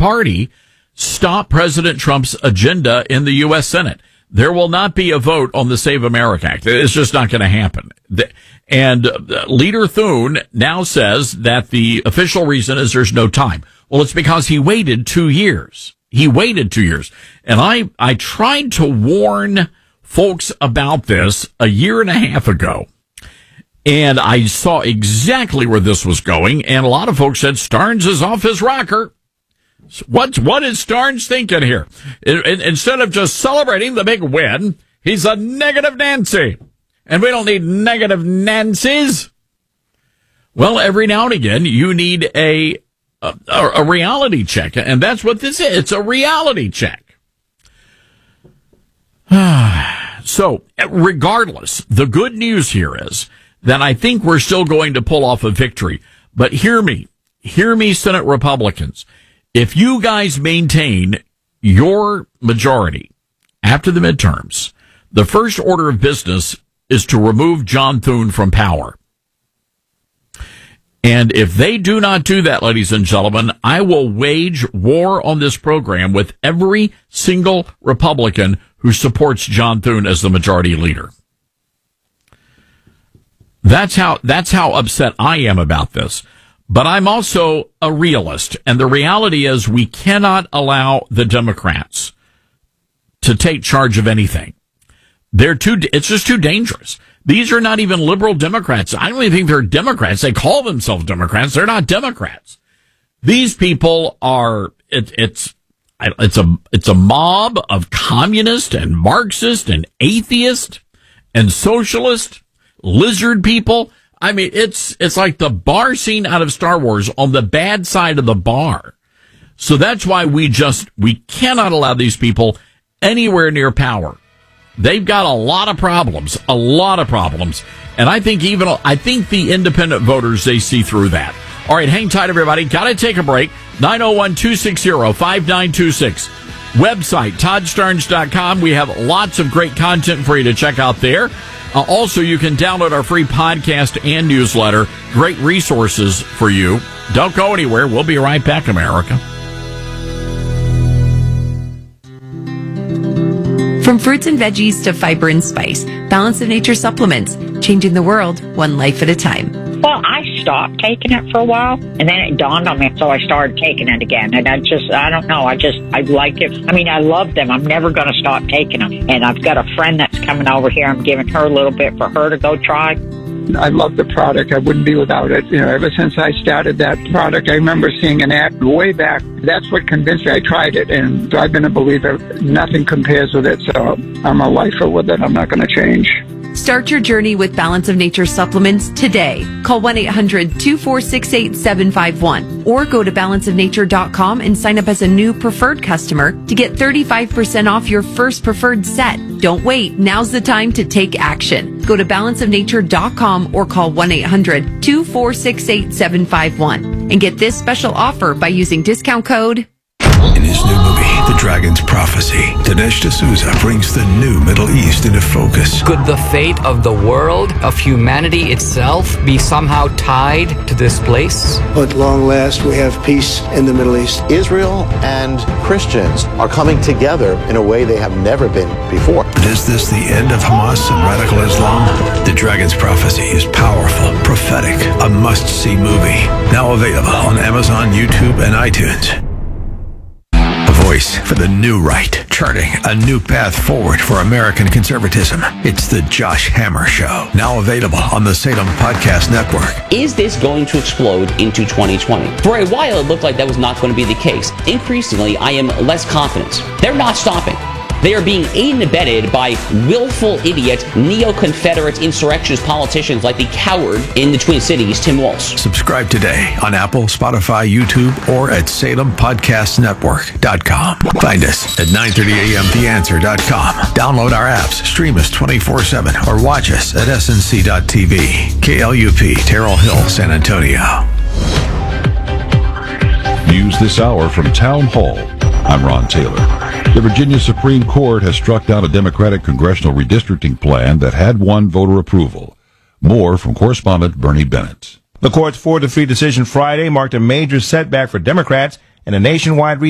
party stop President Trump's agenda in the U.S. Senate. There will not be a vote on the Save America Act. It's just not going to happen. And Leader Thune now says that the official reason is there's no time. Well, it's because he waited 2 years. He waited 2 years. And I tried to warn folks about this a year and a half ago. And I saw exactly where this was going. And a lot of folks said Starnes is off his rocker. What is Starnes thinking here? Instead of just celebrating the big win, he's a negative Nancy. And we don't need negative Nancys. Well, every now and again, you need a reality check. And that's what this is. It's a reality check. So, regardless, the good news here is that I think we're still going to pull off a victory. But hear me, Senate Republicans. If you guys maintain your majority after the midterms, the first order of business is to remove John Thune from power. And if they do not do that, ladies and gentlemen, I will wage war on this program with every single Republican who supports John Thune as the majority leader. That's how upset I am about this. But I'm also a realist, and the reality is we cannot allow the Democrats to take charge of anything. It's just too dangerous. These are not even liberal Democrats. I don't even think they're Democrats. They call themselves Democrats. They're not Democrats. These people are, it's a mob of communist and Marxist and atheist and socialist lizard people. I mean, it's like the bar scene out of Star Wars on the bad side of the bar. So that's why we cannot allow these people anywhere near power. They've got a lot of problems. And I think the independent voters, they see through that. All right, hang tight, everybody. Got to take a break. 901-260-5926. Website, ToddStarnes.com. We have lots of great content for you to check out there. Also, you can download our free podcast and newsletter. Great resources for you. Don't go anywhere. We'll be right back, America. From fruits and veggies to fiber and spice, Balance of Nature supplements, changing the world one life at a time. Well, I stopped taking it for a while, and then it dawned on me, so I started taking it again. And I don't know, I like it. I mean, I love them. I'm never going to stop taking them. And I've got a friend that's coming over here. I'm giving her a little bit for her to go try. I love the product. I wouldn't be without it. Ever since I started that product, I remember seeing an ad way back. That's what convinced me. I tried it, and I've been a believer. Nothing compares with it, so I'm a lifer with it. I'm not going to change. Start your journey with Balance of Nature supplements today. Call 1-800-246-8751 or go to balanceofnature.com and sign up as a new preferred customer to get 35% off your first preferred set. Don't wait. Now's the time to take action. Go to balanceofnature.com or call 1-800-246-8751 and get this special offer by using discount code. In his new movie, The Dragon's Prophecy, Dinesh D'Souza brings the new Middle East into focus. Could the fate of the world, of humanity itself, be somehow tied to this place? At long last, we have peace in the Middle East. Israel and Christians are coming together in a way they have never been before. But is this the end of Hamas and radical Islam? The Dragon's Prophecy is powerful, prophetic, a must-see movie. Now available on Amazon, YouTube, and iTunes. Voice for the new right, charting a new path forward for American conservatism. It's the Josh Hammer Show, now available on the Salem Podcast Network. Is this going to explode into 2020? For a while, it looked like that was not going to be the case. Increasingly, I am less confident. They're not stopping. They are being aided and abetted by willful idiot, neo-Confederate insurrectionist politicians like the coward in the Twin Cities, Tim Walz. Subscribe today on Apple, Spotify, YouTube, or at SalemPodcastNetwork.com. Find us at 930 amtheanswer.com. Download our apps, stream us 24/7, or watch us at snc.tv. KLUP, Terrell Hill, San Antonio. News this hour from Town Hall. I'm Ron Taylor. The Virginia Supreme Court has struck down a Democratic congressional redistricting plan that had won voter approval. More from correspondent Bernie Bennett. The court's 4-3 decision Friday marked a major setback for Democrats and a nationwide